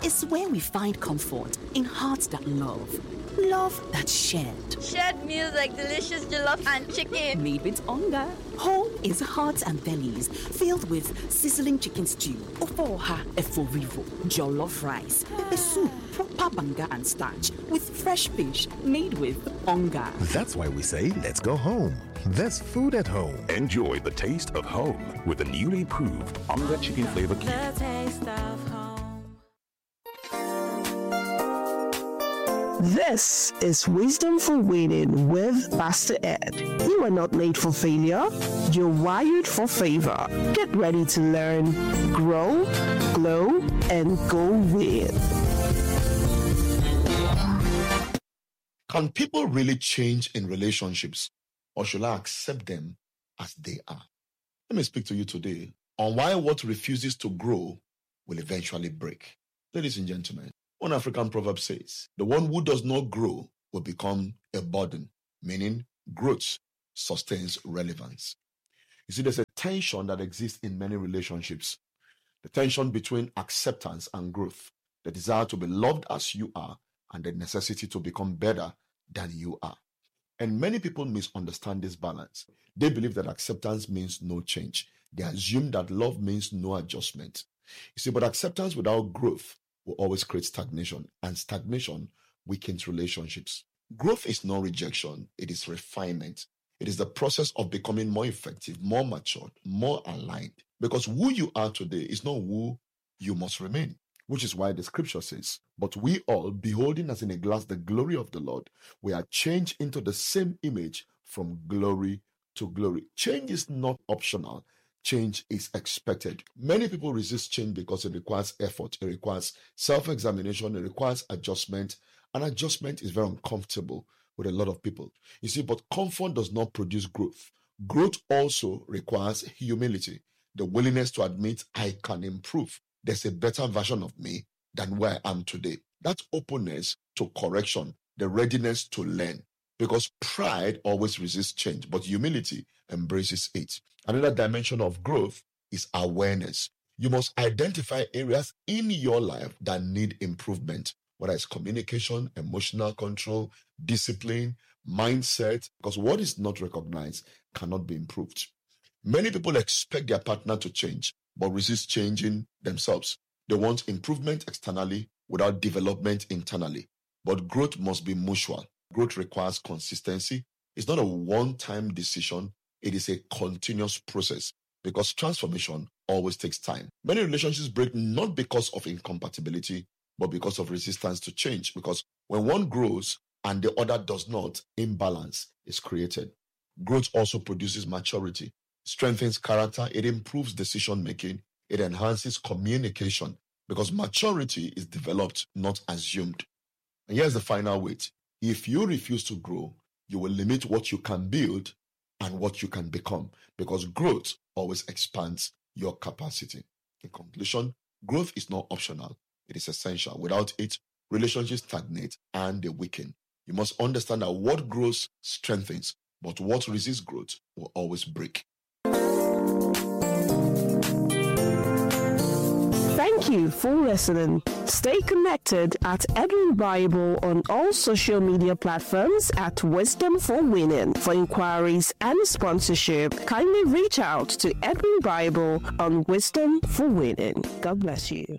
is where we find comfort in hearts that love. Love that's shared. Shared meals like delicious jollof and chicken. Made with onga. Home is hearts and bellies filled with sizzling chicken stew, ofoha eforivo, jollof rice, pepper soup, proper banga and starch with fresh fish made with onga. That's why we say let's go home. There's food at home. Enjoy the taste of home with the newly proved onga chicken flavor cube. The taste of home. This is Wisdom for Winning with Pastor Ed. You are not made for failure, you're wired for favor. Get ready to learn, grow, glow, and go win. Can people really change in relationships, or should I accept them as they are? Let me speak to you today on why what refuses to grow will eventually break. Ladies and gentlemen, one African proverb says, the one who does not grow will become a burden, meaning growth sustains relevance. You see, there's a tension that exists in many relationships. The tension between acceptance and growth, the desire to be loved as you are, and the necessity to become better than you are. And many people misunderstand this balance. They believe that acceptance means no change. They assume that love means no adjustment. You see, but acceptance without growth will always create stagnation, and stagnation weakens relationships. Growth is not rejection, it is refinement. It is the process of becoming more effective, more matured, more aligned. Because who you are today is not who you must remain. Which is why the scripture says, but we all, beholding as in a glass the glory of the Lord, we are changed into the same image from glory to glory. Change is not optional. Change is expected. Many people resist change because it requires effort. It requires self-examination. It requires adjustment. And adjustment is very uncomfortable with a lot of people. You see, but comfort does not produce growth. Growth also requires humility, the willingness to admit I can improve. There's a better version of me than where I am today. That openness to correction, the readiness to learn. Because pride always resists change, but humility embraces it. Another dimension of growth is awareness. You must identify areas in your life that need improvement, whether it's communication, emotional control, discipline, mindset, because what is not recognized cannot be improved. Many people expect their partner to change, but resist changing themselves. They want improvement externally without development internally. But growth must be mutual. Growth requires consistency. It's not a one-time decision. It is a continuous process because transformation always takes time. Many relationships break not because of incompatibility, but because of resistance to change. Because when one grows and the other does not, imbalance is created. Growth also produces maturity, strengthens character, it improves decision-making, it enhances communication because maturity is developed, not assumed. And here's the final weight. If you refuse to grow, you will limit what you can build and what you can become because growth always expands your capacity. In conclusion, growth is not optional. It is essential. Without it, relationships stagnate and they weaken. You must understand that what grows strengthens, but what resists growth will always break. Thank you for listening. Stay connected at Edwin Bible on all social media platforms at Wisdom for Winning. For inquiries and sponsorship, kindly reach out to Edwin Bible on Wisdom for Winning. God bless you.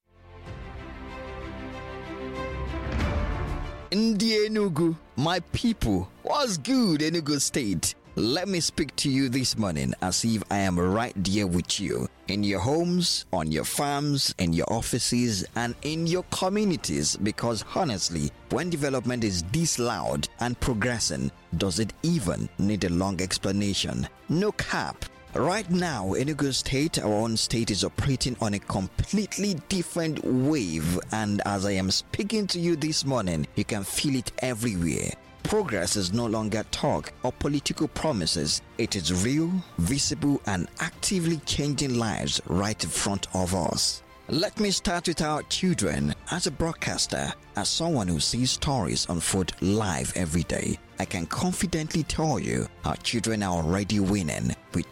Ndi Enugu, my people, what's good, Enugu State? Let me speak to you this morning as if I am right there with you. In your homes, on your farms, in your offices, and in your communities. Because honestly, when development is this loud and progressing, does it even need a long explanation? No cap. Right now, Enugu State, our own state, is operating on a completely different wave. And as I am speaking to you this morning, you can feel it everywhere. Progress is no longer talk or political promises. It is real, visible, and actively changing lives right in front of us. Let me start with our children. As a broadcaster, as someone who sees stories unfold live every day, I can confidently tell you our children are already winning. with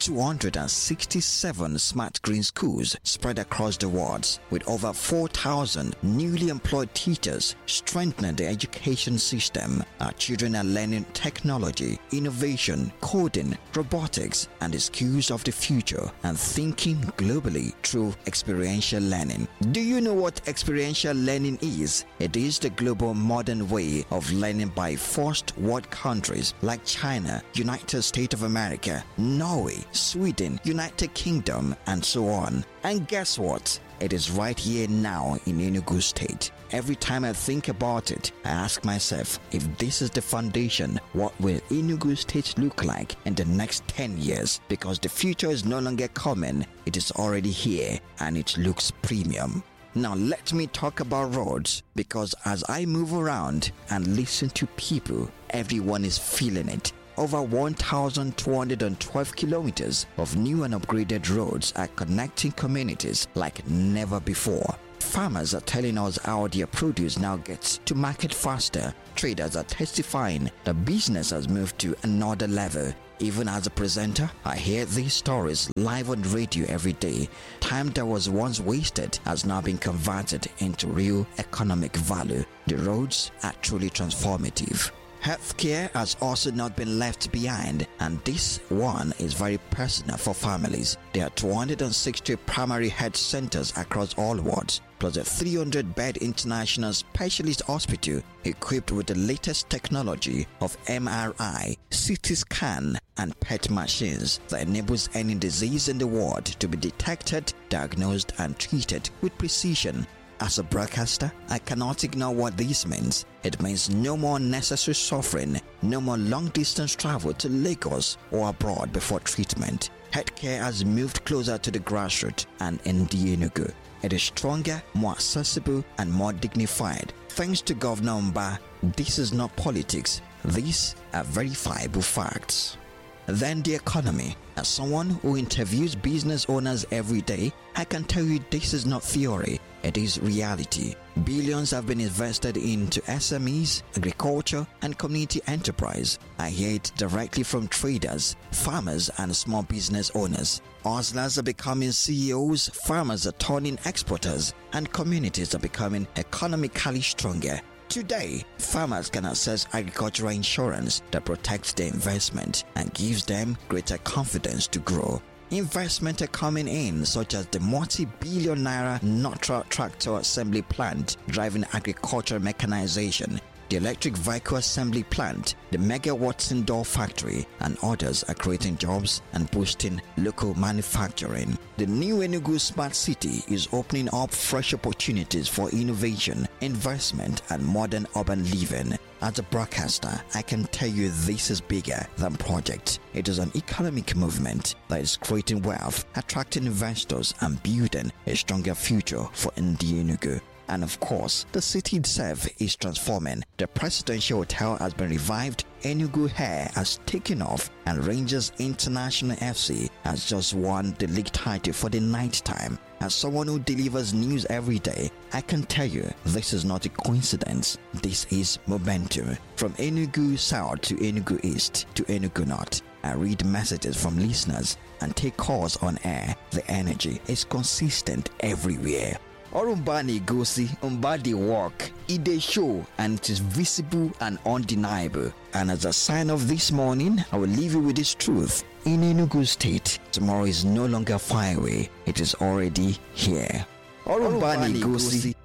267 smart green schools spread across the wards, with over 4,000 newly employed teachers strengthening the education system. Our children are learning technology, innovation, coding, robotics, and the skills of the future, and thinking globally through experiential learning. Do you know what experiential learning is? It is the global modern way of learning by first world countries like China, United States of America, Norway, Sweden, United Kingdom, and so on. And guess what? It is right here now in Enugu State. Every time I think about it, I ask myself, if this is the foundation, what will Enugu State look like in the next 10 years? Because the future is no longer coming, it is already here, and it looks premium. Now let me talk about roads, because as I move around and listen to people, everyone is feeling it. Over 1,212 kilometers of new and upgraded roads are connecting communities like never before. Farmers are telling us how their produce now gets to market faster. Traders are testifying that business has moved to another level. Even as a presenter, I hear these stories live on radio every day. Time that was once wasted has now been converted into real economic value. The roads are truly transformative. Healthcare has also not been left behind, and this one is very personal for families. There are 260 primary health centers across all wards, plus a 300-bed international specialist hospital equipped with the latest technology of MRI, CT scan, and PET machines that enables any disease in the ward to be detected, diagnosed, and treated with precision. As a broadcaster, I cannot ignore what this means. It means no more unnecessary suffering, no more long-distance travel to Lagos or abroad before treatment. Healthcare has moved closer to the grassroots and in the Enugu. It is stronger, more accessible, and more dignified. Thanks to Governor Mba, this is not politics. These are verifiable facts. Then the economy. As someone who interviews business owners every day, I can tell you this is not theory, it is reality. Billions have been invested into SMEs, agriculture, and community enterprise. I hear it directly from traders, farmers, and small business owners. Hustlers are becoming CEOs, farmers are turning exporters, and communities are becoming economically stronger. Today, farmers can access agricultural insurance that protects their investment and gives them greater confidence to grow. Investment are coming in, such as the multi-billion naira Notra tractor assembly plant driving agricultural mechanization, the electric vehicle assembly plant, the Mega Watson door factory, and others are creating jobs and boosting local manufacturing. The new Enugu Smart City is opening up fresh opportunities for innovation, investment, and modern urban living. As a broadcaster, I can tell you this is bigger than project. It is an economic movement that is creating wealth, attracting investors, and building a stronger future for Ndi Enugu. And of course, the city itself is transforming. The presidential hotel has been revived, Enugu Hair has taken off, and Rangers International FC has just won the league title for the 9th time. As someone who delivers news every day, I can tell you this is not a coincidence. This is momentum. From Enugu South to Enugu East to Enugu North, I read messages from listeners and take calls on air. The energy is consistent everywhere. Orumbani Gosi, Umbadi work, it dey show, and it is visible and undeniable. And as a sign of this morning, I will leave you with this truth. In Enugu State, tomorrow is no longer far away, it is already here. Orumbani Gosi.